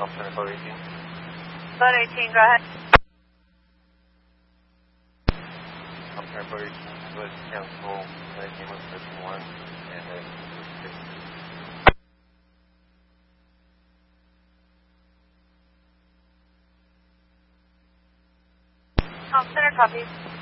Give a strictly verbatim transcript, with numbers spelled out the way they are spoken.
Center code eighteen. Code eighteen, go ahead. Center code eighteen, go ahead, cancel nineteen one fifty-one and then Center copy.